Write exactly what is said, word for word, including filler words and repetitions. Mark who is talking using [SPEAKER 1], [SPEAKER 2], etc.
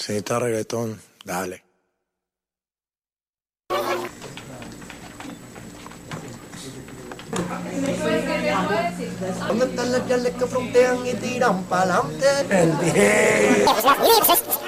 [SPEAKER 1] Si necesitas reggaetón, dale.
[SPEAKER 2] ¿Dónde están las yales que frontean y tiran pa'lante?
[SPEAKER 1] El